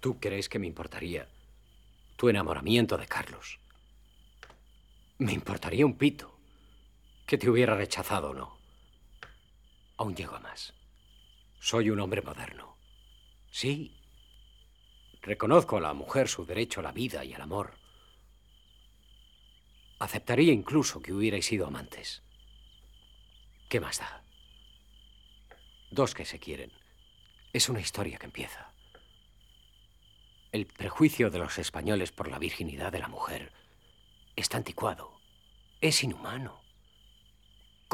¿Tú crees que me importaría tu enamoramiento de Carlos? Me importaría un pito que te hubiera rechazado o no. Aún llego a más. Soy un hombre moderno. Sí. Reconozco a la mujer su derecho a la vida y al amor. Aceptaría incluso que hubierais sido amantes. ¿Qué más da? Dos que se quieren. Es una historia que empieza. El prejuicio de los españoles por la virginidad de la mujer está anticuado. Es inhumano.